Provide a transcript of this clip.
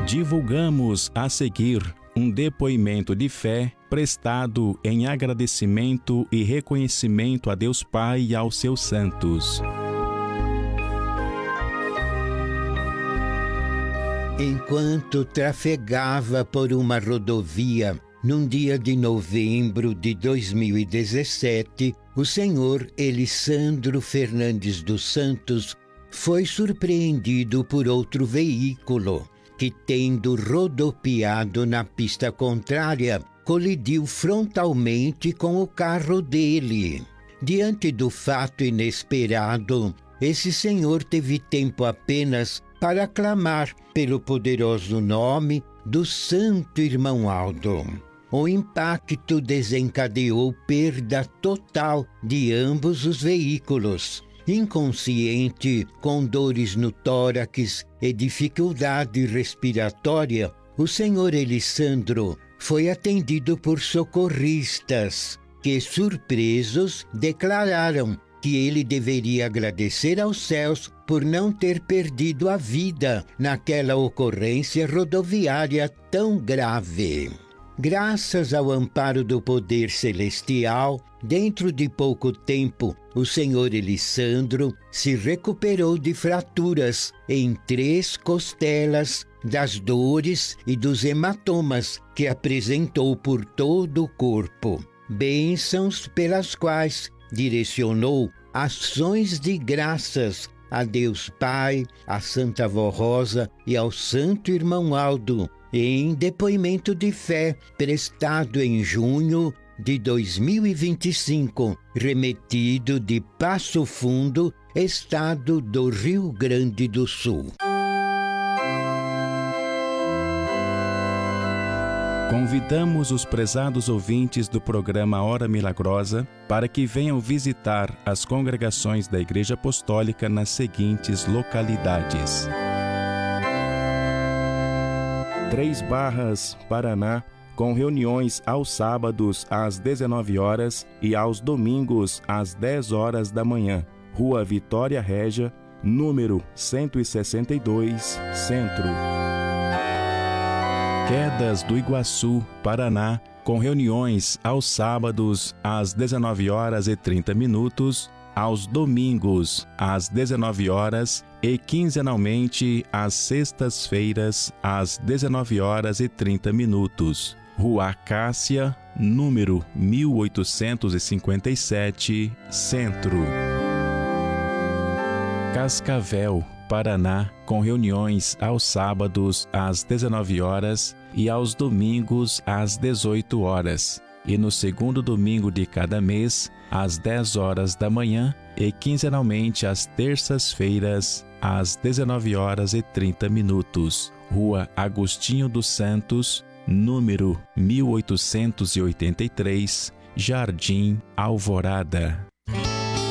Divulgamos a seguir um depoimento de fé prestado em agradecimento e reconhecimento a Deus Pai e aos seus santos. Enquanto trafegava por uma rodovia num dia de novembro de 2017, o senhor Elisandro Fernandes dos Santos foi surpreendido por outro veículo que, tendo rodopiado na pista contrária, colidiu frontalmente com o carro dele. Diante do fato inesperado, esse senhor teve tempo apenas para clamar pelo poderoso nome do Santo Irmão Aldo. O impacto desencadeou perda total de ambos os veículos. Inconsciente, com dores no tórax e dificuldade respiratória, o senhor Elisandro foi atendido por socorristas, que, surpresos, declararam que ele deveria agradecer aos céus por não ter perdido a vida naquela ocorrência rodoviária tão grave. Graças ao amparo do poder celestial, dentro de pouco tempo, o senhor Elisandro se recuperou de fraturas em 3 costelas, das dores e dos hematomas que apresentou por todo o corpo. Bênçãos pelas quais direcionou ações de graças a Deus Pai, a Santa Vó Rosa e ao Santo Irmão Aldo, em depoimento de fé prestado em junho de 2025, remetido de Passo Fundo, estado do Rio Grande do Sul. Convidamos os prezados ouvintes do programa Hora Milagrosa para que venham visitar as congregações da Igreja Apostólica nas seguintes localidades: 3 Barras, Paraná, com reuniões aos sábados às 19 horas e aos domingos às 10 horas da manhã. Rua Vitória Régia, número 162, Centro. Quedas do Iguaçu, Paraná, com reuniões aos sábados às 19 horas e 30 minutos, aos domingos às 19 horas e quinzenalmente às sextas-feiras às 19 horas e 30 minutos. Rua Acácia, número 1857, Centro. Cascavel, Paraná, com reuniões aos sábados às 19 horas e aos domingos às 18 horas. E no segundo domingo de cada mês, às 10 horas da manhã e quinzenalmente às terças-feiras, às 19 horas e 30 minutos. Rua Agostinho dos Santos, número 1883, Jardim Alvorada.